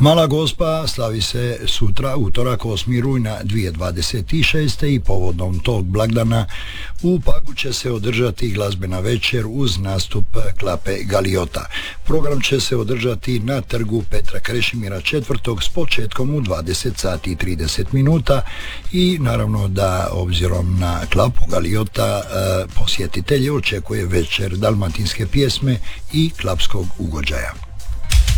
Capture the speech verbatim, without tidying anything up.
Mala Gospa slavi se sutra, utorak osmi rujna dvije tisuće dvadeset šeste. i povodom tog blagdana u Pagu će se održati glazbena večer uz nastup Klape Galiota. Program će se održati na trgu Petra Krešimira četvrtog s početkom u dvadeset sati i trideset minuta i naravno da obzirom na Klapu Galiota posjetitelje očekuje večer dalmatinske pjesme i klapskog ugođaja.